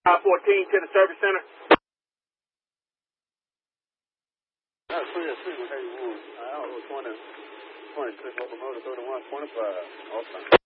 14 to the service center. That's 3 at 6, hey, 1. I was 26 locomotive, 31, 25. All time.